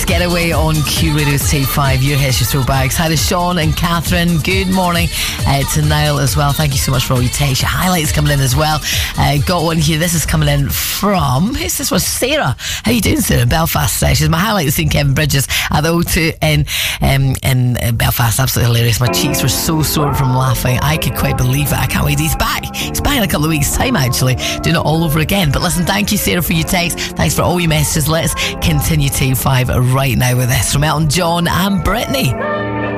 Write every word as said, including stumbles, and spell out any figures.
It's Getaway on Q Radio's Tape five. Your hits, your throwbacks. Hi to Sean and Catherine. Good morning uh, to Niall as well. Thank you so much for all your texts. Your highlights coming in as well. Uh, got one here. This is coming in from, who's this one? Sarah. How you doing, Sarah? Belfast. Uh, she's my highlight is seeing Kevin Bridges at the O two in, um, in uh, Belfast. Absolutely hilarious. My cheeks were so sore from laughing. I could quite believe it. I can't wait. He's back. He's back in a couple of weeks' time, actually. Doing it all over again. But listen, thank you, Sarah, for your text. Thanks for all your messages. Let's continue Tape five right now with this from Elton John and Britney.